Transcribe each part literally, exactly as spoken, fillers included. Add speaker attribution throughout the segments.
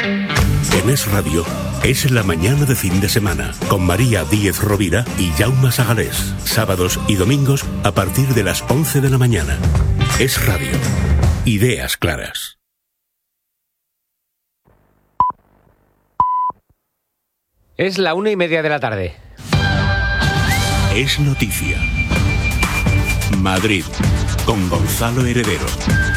Speaker 1: En Es Radio, es la mañana de fin de semana, con María Díez Rovira y Jaume Sagalés. Sábados y domingos a partir de las once de la mañana. Es Radio. Ideas claras.
Speaker 2: Es la una y media de la tarde.
Speaker 1: Es noticia. Madrid, con Gonzalo Heredero.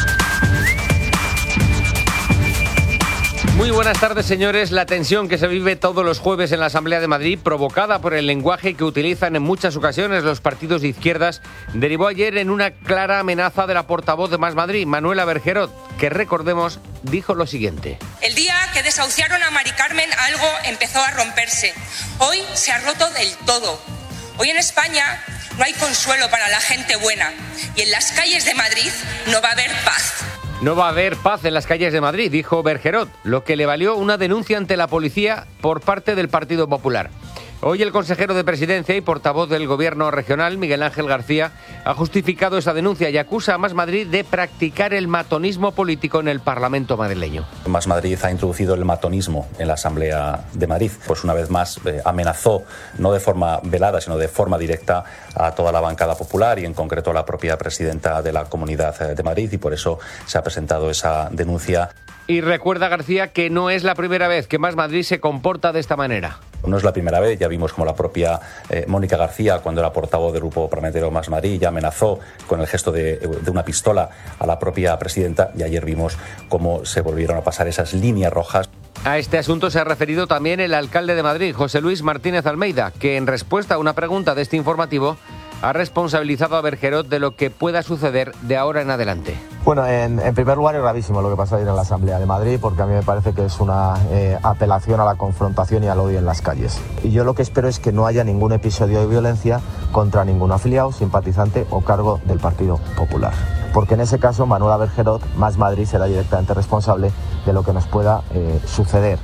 Speaker 2: Muy buenas tardes, señores. La tensión que se vive todos los jueves en la Asamblea de Madrid, provocada por el lenguaje que utilizan en muchas ocasiones los partidos de izquierdas, derivó ayer en una clara amenaza de la portavoz de Más Madrid, Manuela Bergerot, que, recordemos, dijo lo siguiente.
Speaker 3: El día que desahuciaron a Mari Carmen, algo empezó a romperse. Hoy se ha roto del todo. Hoy en España no hay consuelo para la gente buena y en las calles de Madrid no va a haber paz.
Speaker 2: No va a haber paz en las calles de Madrid, dijo Bergerot, lo que le valió una denuncia ante la policía por parte del Partido Popular. Hoy el consejero de Presidencia y portavoz del Gobierno regional, Miguel Ángel García, ha justificado esa denuncia y acusa a Más Madrid de practicar el matonismo político en el Parlamento madrileño.
Speaker 4: Más Madrid ha introducido el matonismo en la Asamblea de Madrid. Pues una vez más eh, amenazó, no de forma velada, sino de forma directa, a toda la bancada popular y en concreto a la propia presidenta de la Comunidad de Madrid, y por eso se ha presentado esa denuncia.
Speaker 2: Y recuerda García que no es la primera vez que Más Madrid se comporta de esta manera.
Speaker 4: No es la primera vez, ya vimos como la propia eh, Mónica García, cuando era portavoz del Grupo Parlamentario Más Madrid, ya amenazó con el gesto de, de una pistola a la propia presidenta, y ayer vimos cómo se volvieron a pasar esas líneas rojas.
Speaker 2: A este asunto se ha referido también el alcalde de Madrid, José Luis Martínez Almeida, que en respuesta a una pregunta de este informativo ha responsabilizado a Bergerot de lo que pueda suceder de ahora en adelante.
Speaker 5: Bueno, en, en primer lugar es gravísimo lo que pasó ayer en la Asamblea de Madrid, porque a mí me parece que es una eh, apelación a la confrontación y al odio en las calles. Y yo lo que espero es que no haya ningún episodio de violencia contra ningún afiliado, simpatizante o cargo del Partido Popular. Porque en ese caso Manuela Bergerot, Más Madrid, será directamente responsable de lo que nos pueda eh, suceder.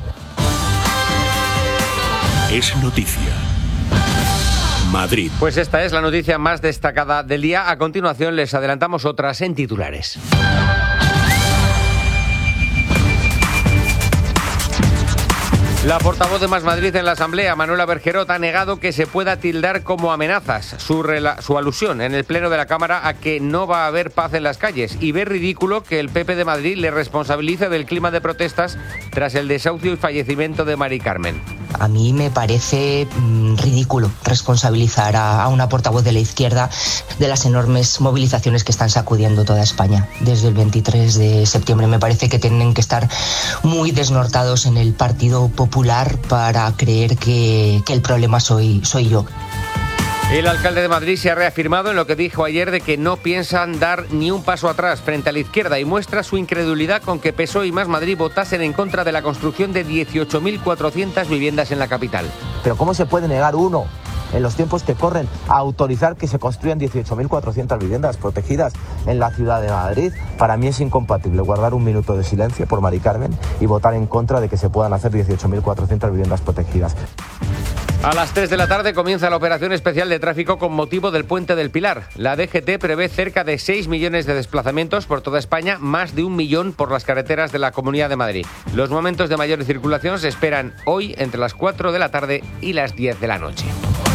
Speaker 1: Es noticia. Madrid.
Speaker 2: Pues esta es la noticia más destacada del día. A continuación les adelantamos otras en titulares. La portavoz de Más Madrid en la Asamblea, Manuela Bergerot, ha negado que se pueda tildar como amenazas su, rela- su alusión en el Pleno de la Cámara a que no va a haber paz en las calles, y ve ridículo que el P P de Madrid le responsabilice del clima de protestas tras el desahucio y fallecimiento de Mari Carmen.
Speaker 6: A mí me parece mmm, ridículo responsabilizar a, a una portavoz de la izquierda de las enormes movilizaciones que están sacudiendo toda España desde el veintitrés de septiembre. Me parece que tienen que estar muy desnortados en el Partido Popular para creer que, que el problema soy, soy yo.
Speaker 2: El alcalde de Madrid se ha reafirmado en lo que dijo ayer de que no piensan dar ni un paso atrás frente a la izquierda, y muestra su incredulidad con que P S O E y Más Madrid votasen en contra de la construcción de dieciocho mil cuatrocientas viviendas en la capital.
Speaker 5: Pero ¿cómo se puede negar uno, en los tiempos que corren, a autorizar que se construyan dieciocho mil cuatrocientas viviendas protegidas en la ciudad de Madrid? Para mí es incompatible guardar un minuto de silencio por Mari Carmen y votar en contra de que se puedan hacer dieciocho mil cuatrocientas viviendas protegidas.
Speaker 2: A las tres de la tarde comienza la operación especial de tráfico con motivo del Puente del Pilar. La D G T prevé cerca de seis millones de desplazamientos por toda España, más de un millón por las carreteras de la Comunidad de Madrid. Los momentos de mayor circulación se esperan hoy entre las cuatro de la tarde y las diez de la noche.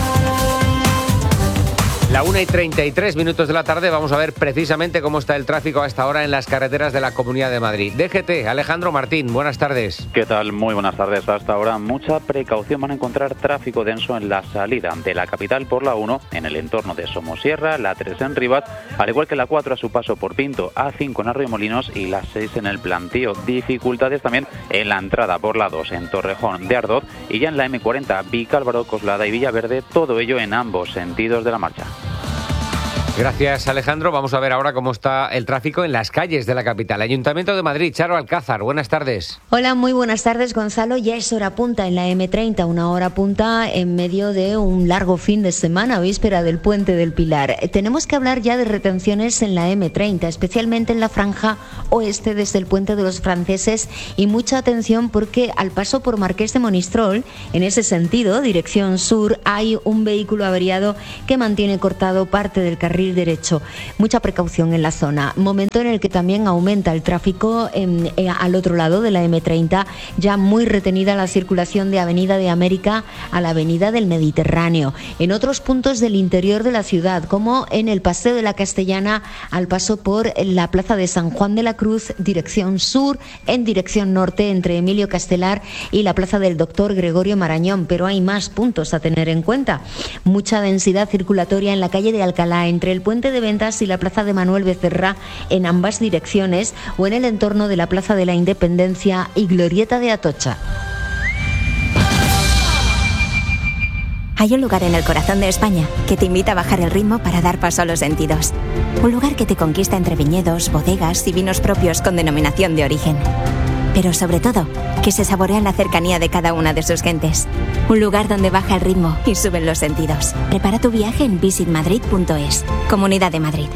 Speaker 2: La una y treinta y tres minutos de la tarde, vamos a ver precisamente cómo está el tráfico a esta hora en las carreteras de la Comunidad de Madrid. D G T, Alejandro Martín, buenas tardes.
Speaker 7: ¿Qué tal? Muy buenas tardes. Hasta ahora mucha precaución, van a encontrar tráfico denso en la salida de la capital por la uno, en el entorno de Somosierra, la tres en Rivas, al igual que la cuatro a su paso por Pinto, A cinco en Arroyomolinos y la seis en el Plantío. Dificultades también en la entrada por la dos en Torrejón de Ardoz, y ya en la eme cuarenta, Vicálvaro, Coslada y Villaverde, todo ello en ambos sentidos de la marcha.
Speaker 2: Gracias, Alejandro. Vamos a ver ahora cómo está el tráfico en las calles de la capital. Ayuntamiento de Madrid, Charo Alcázar, buenas tardes.
Speaker 8: Hola, muy buenas tardes, Gonzalo. Ya es hora punta en la eme treinta, una hora punta en medio de un largo fin de semana, víspera del Puente del Pilar. Tenemos que hablar ya de retenciones en la eme treinta, especialmente en la franja oeste desde el Puente de los Franceses, y mucha atención porque al paso por Marqués de Monistrol, en ese sentido, dirección sur, hay un vehículo averiado que mantiene cortado parte del carril carril derecho. Mucha precaución en la zona. Momento en el que también aumenta el tráfico en, eh, al otro lado de la eme treinta, ya muy retenida la circulación de Avenida de América a la Avenida del Mediterráneo. En otros puntos del interior de la ciudad, como en el Paseo de la Castellana al paso por la Plaza de San Juan de la Cruz, dirección sur, en dirección norte entre Emilio Castelar y la Plaza del Doctor Gregorio Marañón. Pero hay más puntos a tener en cuenta. Mucha densidad circulatoria en la calle de Alcalá, entre el Puente de Ventas y la Plaza de Manuel Becerra en ambas direcciones, o en el entorno de la Plaza de la Independencia y Glorieta de Atocha.
Speaker 9: Hay un lugar en el corazón de España que te invita a bajar el ritmo para dar paso a los sentidos. Un lugar que te conquista entre viñedos, bodegas y vinos propios con denominación de origen. Pero sobre todo, que se saborea en la cercanía de cada una de sus gentes. Un lugar donde baja el ritmo y suben los sentidos. Prepara tu viaje en visit madrid punto es. Comunidad de Madrid.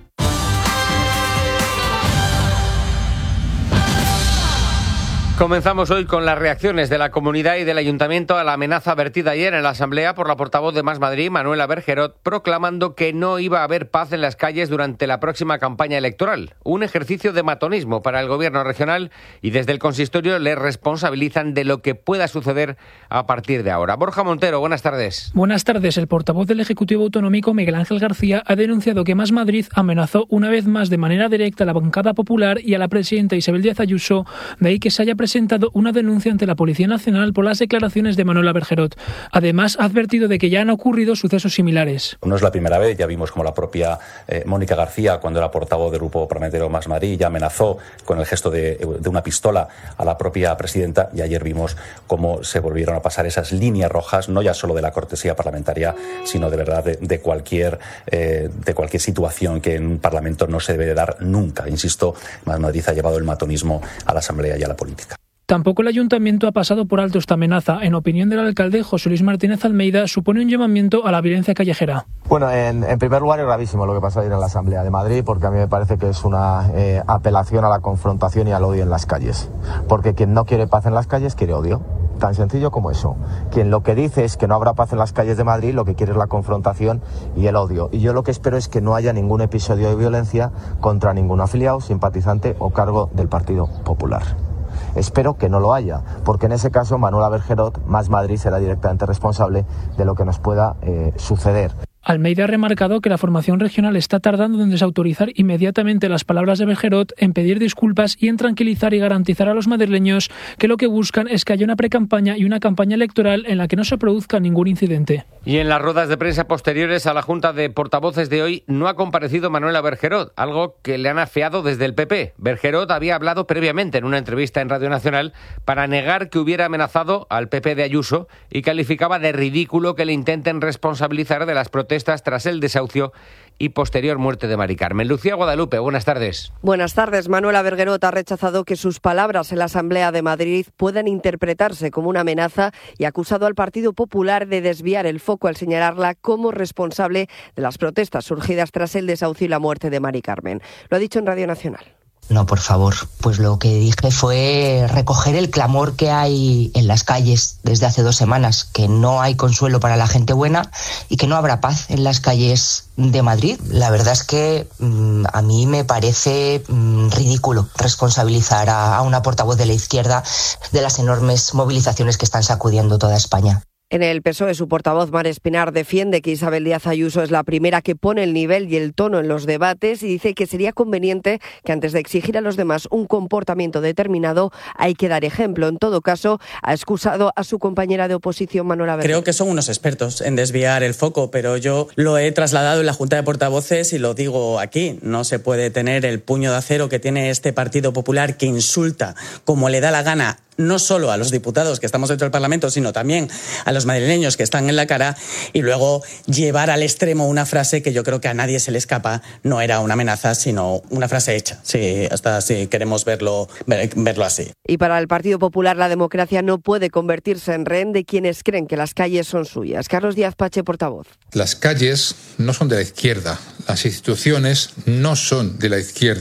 Speaker 2: Comenzamos hoy con las reacciones de la comunidad y del ayuntamiento a la amenaza vertida ayer en la Asamblea por la portavoz de Más Madrid, Manuela Bergerot, proclamando que no iba a haber paz en las calles durante la próxima campaña electoral. Un ejercicio de matonismo para el gobierno regional, y desde el consistorio le responsabilizan de lo que pueda suceder a partir de ahora. Borja Montero, buenas tardes.
Speaker 10: Buenas tardes. El portavoz del Ejecutivo Autonómico, Miguel Ángel García, ha denunciado que Más Madrid amenazó una vez más de manera directa a la bancada popular y a la presidenta Isabel Díaz Ayuso, de ahí que se haya presentado una denuncia ante la Policía Nacional por las declaraciones de Manuela Bergerot. Además, ha advertido de que ya han ocurrido sucesos similares.
Speaker 4: No es la primera vez, ya vimos como la propia eh, Mónica García, cuando era portavoz del Grupo Parlamentario Más Madrid, ya amenazó con el gesto de, de una pistola a la propia presidenta, y ayer vimos cómo se volvieron a pasar esas líneas rojas, no ya solo de la cortesía parlamentaria, sino de verdad de, de, cualquier, eh, de cualquier situación que en un Parlamento no se debe de dar nunca. Insisto, Más Madrid ha llevado el matonismo a la Asamblea y a la política.
Speaker 10: Tampoco el ayuntamiento ha pasado por alto esta amenaza. En opinión del alcalde José Luis Martínez Almeida, supone un llamamiento a la violencia callejera.
Speaker 5: Bueno, en, en primer lugar es gravísimo lo que pasó ayer en la Asamblea de Madrid, porque a mí me parece que es una eh, apelación a la confrontación y al odio en las calles. Porque quien no quiere paz en las calles quiere odio. Tan sencillo como eso. Quien lo que dice es que no habrá paz en las calles de Madrid, lo que quiere es la confrontación y el odio. Y yo lo que espero es que no haya ningún episodio de violencia contra ningún afiliado, simpatizante o cargo del Partido Popular. Espero que no lo haya, porque en ese caso Manuela Bergerot, Más Madrid, será directamente responsable de lo que nos pueda eh, suceder.
Speaker 10: Almeida ha remarcado que la formación regional está tardando en desautorizar inmediatamente las palabras de Bergerot, en pedir disculpas y en tranquilizar y garantizar a los madrileños que lo que buscan es que haya una precampaña y una campaña electoral en la que no se produzca ningún incidente.
Speaker 2: Y en las ruedas de prensa posteriores a la Junta de Portavoces de hoy no ha comparecido Manuela Bergerot, algo que le han afeado desde el P P. Bergerot había hablado previamente en una entrevista en Radio Nacional para negar que hubiera amenazado al P P de Ayuso y calificaba de ridículo que le intenten responsabilizar de las protestas tras el desahucio y posterior muerte de Mari Carmen. Lucía Guadalupe, buenas tardes.
Speaker 11: Buenas tardes. Manuela Bergerot ha rechazado que sus palabras en la Asamblea de Madrid puedan interpretarse como una amenaza y ha acusado al Partido Popular de desviar el foco al señalarla como responsable de las protestas surgidas tras el desahucio y la muerte de Mari Carmen. Lo ha dicho en Radio Nacional.
Speaker 6: No, por favor. Pues lo que dije fue recoger el clamor que hay en las calles desde hace dos semanas, que no hay consuelo para la gente buena y que no habrá paz en las calles de Madrid. La verdad es que mmm, a mí me parece mmm, ridículo responsabilizar a, a una portavoz de la izquierda de las enormes movilizaciones que están sacudiendo toda España.
Speaker 11: En el P S O E, su portavoz Mar Espinar defiende que Isabel Díaz Ayuso es la primera que pone el nivel y el tono en los debates y dice que sería conveniente que antes de exigir a los demás un comportamiento determinado hay que dar ejemplo. En todo caso, ha excusado a su compañera de oposición, Manuela Bergerot.
Speaker 12: Creo que son unos expertos en desviar el foco, pero yo lo he trasladado en la Junta de Portavoces y lo digo aquí. No se puede tener el puño de acero que tiene este Partido Popular, que insulta como le da la gana no solo a los diputados que estamos dentro del Parlamento, sino también a los madrileños que están en la cara, y luego llevar al extremo una frase que yo creo que a nadie se le escapa. No era una amenaza, sino una frase hecha. Sí, hasta si queremos verlo, ver, verlo así.
Speaker 11: Y para el Partido Popular, la democracia no puede convertirse en rehén de quienes creen que las calles son suyas. Carlos Díaz Pache, portavoz.
Speaker 13: Las calles no son de la izquierda, las instituciones no son de la izquierda.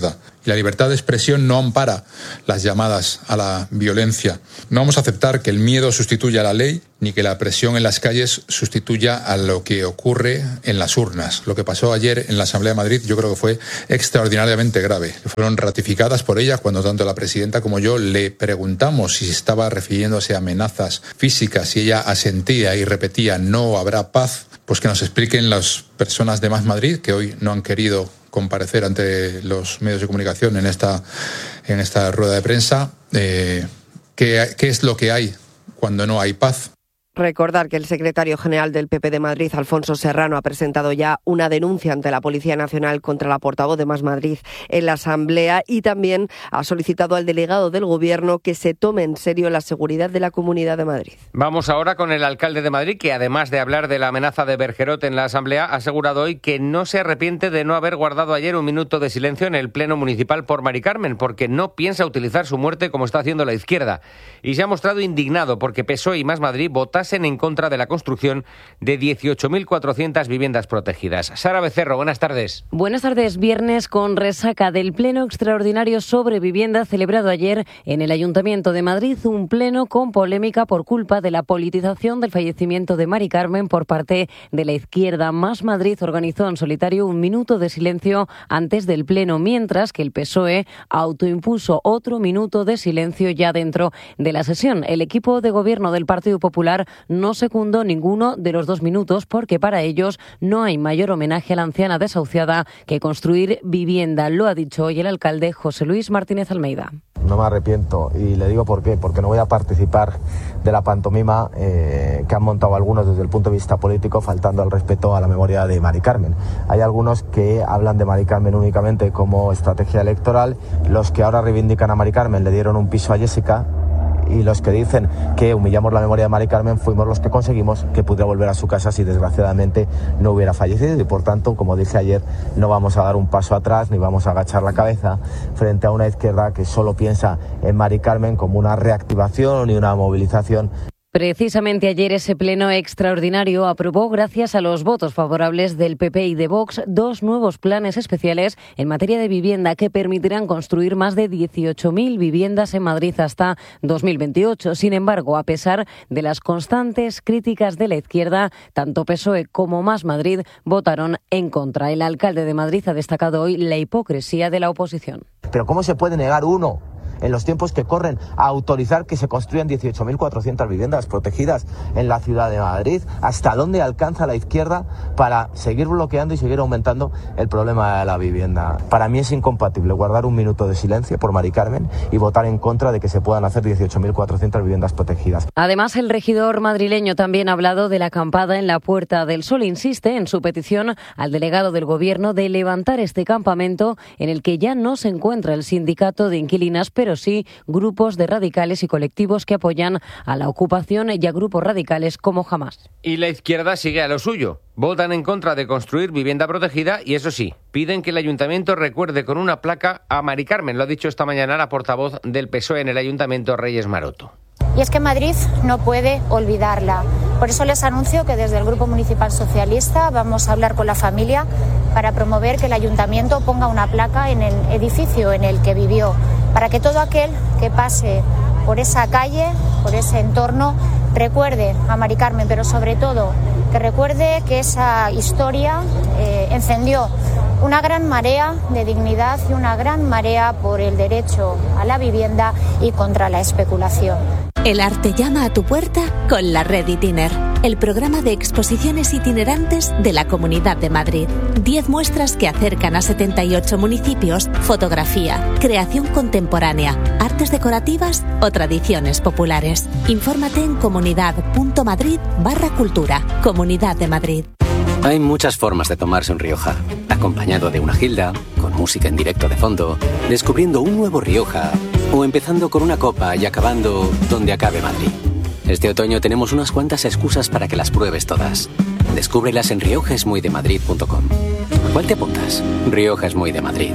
Speaker 13: Y la libertad de expresión no ampara las llamadas a la violencia. No vamos a aceptar que el miedo sustituya a la ley, ni que la presión en las calles sustituya a lo que ocurre en las urnas. Lo que pasó ayer en la Asamblea de Madrid yo creo que fue extraordinariamente grave. Fueron ratificadas por ella cuando tanto la presidenta como yo le preguntamos si estaba refiriéndose a amenazas físicas y ella asentía y repetía no habrá paz. Pues que nos expliquen las personas de Más Madrid que hoy no han querido comparecer ante los medios de comunicación en esta, en esta rueda de prensa, eh, ¿qué, qué es lo que hay cuando no hay paz?
Speaker 11: Recordar que el secretario general del P P de Madrid, Alfonso Serrano, ha presentado ya una denuncia ante la Policía Nacional contra la portavoz de Más Madrid en la Asamblea y también ha solicitado al delegado del Gobierno que se tome en serio la seguridad de la Comunidad de Madrid.
Speaker 2: Vamos ahora con el alcalde de Madrid, que además de hablar de la amenaza de Bergerot en la Asamblea, ha asegurado hoy que no se arrepiente de no haber guardado ayer un minuto de silencio en el Pleno Municipal por Mari Carmen, porque no piensa utilizar su muerte como está haciendo la izquierda. Y se ha mostrado indignado porque P S O E y Más Madrid votasen en contra de la construcción de dieciocho mil cuatrocientas viviendas protegidas. Sara Becerro, buenas tardes.
Speaker 14: Buenas tardes. Viernes con resaca del Pleno Extraordinario sobre Vivienda celebrado ayer en el Ayuntamiento de Madrid, un pleno con polémica por culpa de la politización del fallecimiento de Mari Carmen por parte de la izquierda. Más Madrid organizó en solitario un minuto de silencio antes del pleno, mientras que el P S O E autoimpuso otro minuto de silencio ya dentro de la sesión. El equipo de gobierno del Partido Popular no secundó ninguno de los dos minutos porque para ellos no hay mayor homenaje a la anciana desahuciada que construir vivienda. Lo ha dicho hoy el alcalde José Luis Martínez Almeida.
Speaker 5: No me arrepiento y le digo por qué, porque no voy a participar de la pantomima eh, que han montado algunos desde el punto de vista político, faltando al respeto a la memoria de Mari Carmen. Hay algunos que hablan de Mari Carmen únicamente como estrategia electoral, los que ahora reivindican a Mari Carmen le dieron un piso a Jessica, y los que dicen que humillamos la memoria de Mari Carmen fuimos los que conseguimos que pudiera volver a su casa si desgraciadamente no hubiera fallecido y por tanto, como dije ayer, no vamos a dar un paso atrás ni vamos a agachar la cabeza frente a una izquierda que solo piensa en Mari Carmen como una reactivación y una movilización.
Speaker 14: Precisamente ayer ese pleno extraordinario aprobó, gracias a los votos favorables del P P y de Vox, dos nuevos planes especiales en materia de vivienda que permitirán construir más de dieciocho mil viviendas en Madrid hasta dos mil veintiocho. Sin embargo, a pesar de las constantes críticas de la izquierda, tanto P S O E como Más Madrid votaron en contra. El alcalde de Madrid ha destacado hoy la hipocresía de la oposición.
Speaker 5: Pero ¿cómo se puede negar uno, en los tiempos que corren, a autorizar que se construyan dieciocho mil cuatrocientas viviendas protegidas en la ciudad de Madrid? ¿Hasta dónde alcanza la izquierda para seguir bloqueando y seguir aumentando el problema de la vivienda? Para mí es incompatible guardar un minuto de silencio por Mari Carmen y votar en contra de que se puedan hacer dieciocho mil cuatrocientas viviendas protegidas.
Speaker 14: Además, el regidor madrileño también ha hablado de la acampada en la Puerta del Sol. Insiste en su petición al delegado del Gobierno de levantar este campamento en el que ya no se encuentra el sindicato de inquilinas, pero sí grupos de radicales y colectivos que apoyan a la ocupación y a grupos radicales como Hamás.
Speaker 2: Y la izquierda sigue a lo suyo. Votan en contra de construir vivienda protegida y, eso sí, piden que el ayuntamiento recuerde con una placa a Mari Carmen. Lo ha dicho esta mañana la portavoz del P S O E en el ayuntamiento, Reyes Maroto.
Speaker 15: Y es que Madrid no puede olvidarla. Por eso les anuncio que desde el Grupo Municipal Socialista vamos a hablar con la familia para promover que el ayuntamiento ponga una placa en el edificio en el que vivió, para que todo aquel que pase por esa calle, por ese entorno, recuerde a Mari Carmen, pero sobre todo que recuerde que esa historia eh, encendió una gran marea de dignidad y una gran marea por el derecho a la vivienda y contra la especulación.
Speaker 16: El arte llama a tu puerta con la Red Itiner, el programa de exposiciones itinerantes de la Comunidad de Madrid. Diez muestras que acercan a setenta y ocho municipios, fotografía, creación contemporánea, artes decorativas o tradiciones populares. Infórmate en comunidad.madrid barra cultura. Comunidad de Madrid.
Speaker 17: Hay muchas formas de tomarse un Rioja. Acompañado de una gilda, con música en directo de fondo, descubriendo un nuevo Rioja, o empezando con una copa y acabando donde acabe Madrid. Este otoño tenemos unas cuantas excusas para que las pruebes todas. Descúbrelas en rioja es muy de madrid punto com. ¿A cuál te apuntas? Rioja es muy de Madrid.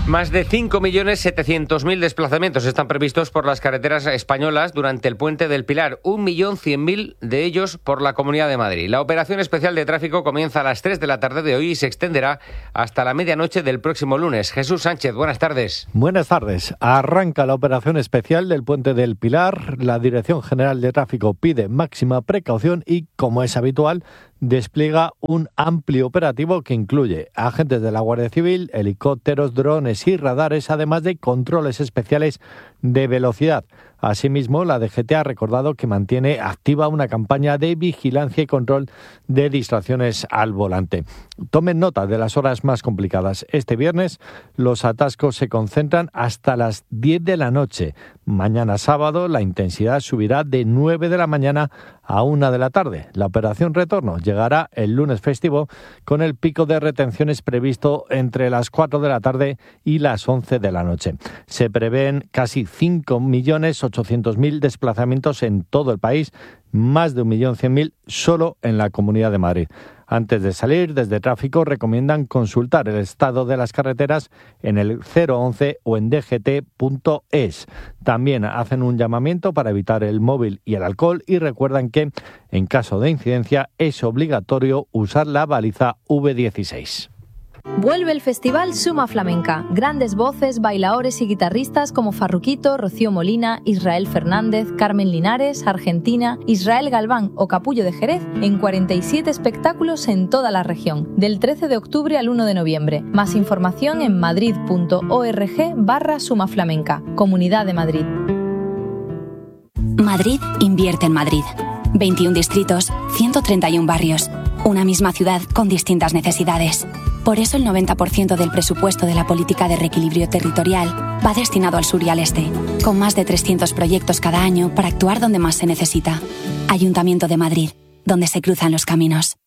Speaker 2: Más de cinco millones setecientos mil desplazamientos están previstos por las carreteras españolas durante el Puente del Pilar, un millón cien mil de ellos por la Comunidad de Madrid. La operación especial de tráfico comienza a las tres de la tarde de hoy y se extenderá hasta la medianoche del próximo lunes. Jesús Sánchez, buenas tardes.
Speaker 18: Buenas tardes. Arranca la operación especial del Puente del Pilar. La Dirección General de Tráfico pide máxima precaución y, como es habitual, despliega un amplio operativo que incluye agentes de la Guardia Civil, helicópteros, drones y radares, además de controles especiales de velocidad. Asimismo, la D G T ha recordado que mantiene activa una campaña de vigilancia y control de distracciones al volante. Tomen nota de las horas más complicadas. Este viernes los atascos se concentran hasta las diez de la noche. Mañana sábado la intensidad subirá de nueve de la mañana a una de la tarde. La operación retorno llegará el lunes festivo con el pico de retenciones previsto entre las cuatro de la tarde y las once de la noche. Se prevén casi cinco millones ochocientos mil desplazamientos en todo el país, más de un millón cien mil solo en la Comunidad de Madrid. Antes de salir, desde Tráfico recomiendan consultar el estado de las carreteras en el cero once o en d g t punto es. También hacen un llamamiento para evitar el móvil y el alcohol y recuerdan que, en caso de incidencia, es obligatorio usar la baliza V dieciséis.
Speaker 19: Vuelve el Festival Suma Flamenca. Grandes voces, bailaores y guitarristas como Farruquito, Rocío Molina, Israel Fernández, Carmen Linares, Argentina, Israel Galván o Capullo de Jerez en cuarenta y siete espectáculos en toda la región, del trece de octubre al uno de noviembre. Más información en madrid.org barra Suma Flamenca. Comunidad de Madrid.
Speaker 20: Madrid invierte en Madrid. veintiún distritos, ciento treinta y uno barrios. Una misma ciudad con distintas necesidades. Por eso el noventa por ciento del presupuesto de la política de reequilibrio territorial va destinado al sur y al este, con más de trescientos proyectos cada año para actuar donde más se necesita. Ayuntamiento de Madrid, donde se cruzan los caminos.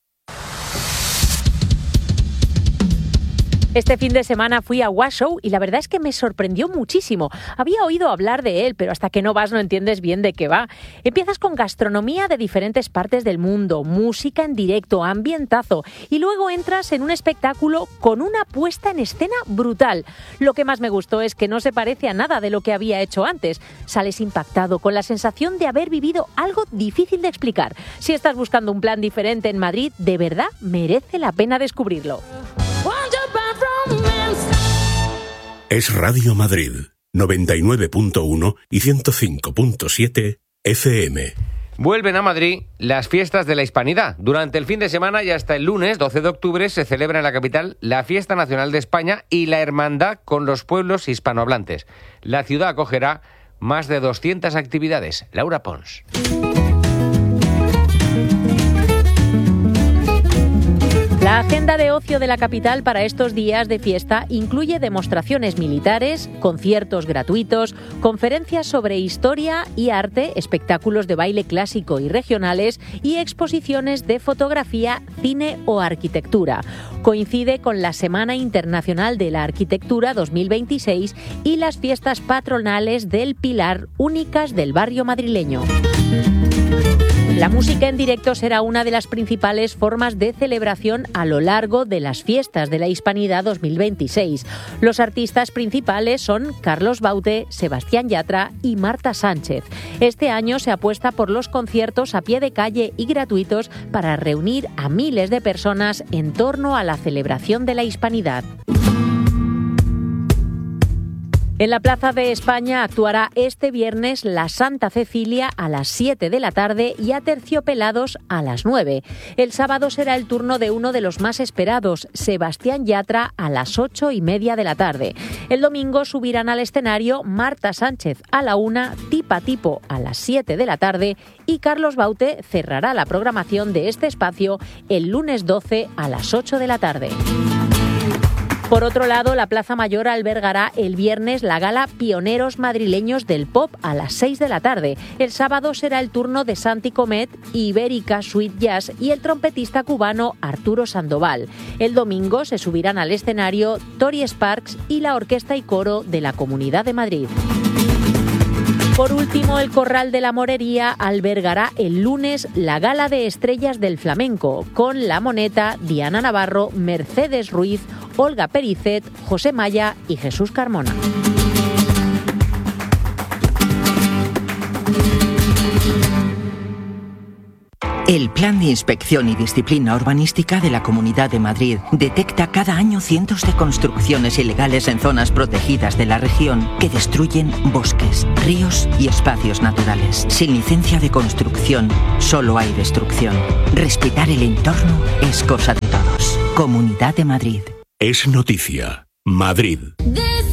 Speaker 21: Este fin de semana fui a Washoe y la verdad es que me sorprendió muchísimo. Había oído hablar de él, pero hasta que no vas no entiendes bien de qué va. Empiezas con gastronomía de diferentes partes del mundo, música en directo, ambientazo, y luego entras en un espectáculo con una puesta en escena brutal. Lo que más me gustó es que no se parece a nada de lo que había hecho antes. Sales impactado, con la sensación de haber vivido algo difícil de explicar. Si estás buscando un plan diferente en Madrid, de verdad merece la pena descubrirlo.
Speaker 1: Es Radio Madrid, noventa y nueve punto uno y ciento cinco punto siete F M.
Speaker 2: Vuelven a Madrid las fiestas de la Hispanidad. Durante el fin de semana y hasta el lunes, doce de octubre, se celebra en la capital la Fiesta Nacional de España y la hermandad con los pueblos hispanohablantes. La ciudad acogerá más de doscientas actividades. Laura Pons.
Speaker 21: La agenda de ocio de la capital para estos días de fiesta incluye demostraciones militares, conciertos gratuitos, conferencias sobre historia y arte, espectáculos de baile clásico y regionales y exposiciones de fotografía, cine o arquitectura. Coincide con la Semana Internacional de la Arquitectura dos mil veintiséis y las fiestas patronales del Pilar, únicas del barrio madrileño. La música en directo será una de las principales formas de celebración a lo largo de las fiestas de la Hispanidad dos mil veintiséis. Los artistas principales son Carlos Baute, Sebastián Yatra y Marta Sánchez. Este año se apuesta por los conciertos a pie de calle y gratuitos para reunir a miles de personas en torno a la celebración de la Hispanidad. En la Plaza de España actuará este viernes la Santa Cecilia a las siete de la tarde y Aterciopelados a las nueve. El sábado será el turno de uno de los más esperados, Sebastián Yatra, a las ocho y media de la tarde. El domingo subirán al escenario Marta Sánchez a la una, Tipa Tipo a las siete de la tarde y Carlos Baute cerrará la programación de este espacio el lunes doce a las ocho de la tarde. Por otro lado, la Plaza Mayor albergará el viernes la gala Pioneros Madrileños del Pop a las seis de la tarde. El sábado será el turno de Santi Comet, Ibérica Sweet Jazz y el trompetista cubano Arturo Sandoval. El domingo se subirán al escenario Tori Sparks y la Orquesta y Coro de la Comunidad de Madrid. Por último, el Corral de la Morería albergará el lunes la Gala de Estrellas del Flamenco, con La Moneta, Diana Navarro, Mercedes Ruiz Olga Pericet, José Maya y Jesús Carmona.
Speaker 3: El Plan de Inspección y Disciplina Urbanística de la Comunidad de Madrid detecta cada año cientos de construcciones ilegales en zonas protegidas de la región que destruyen bosques, ríos y espacios naturales. Sin licencia de construcción, solo hay destrucción. Respetar el entorno es cosa de todos. Comunidad de Madrid.
Speaker 1: Es noticia. Madrid.